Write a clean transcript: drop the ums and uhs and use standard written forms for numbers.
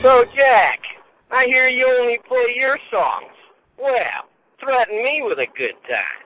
So, Jack, I hear you only play your songs. Well, threaten me with a good time.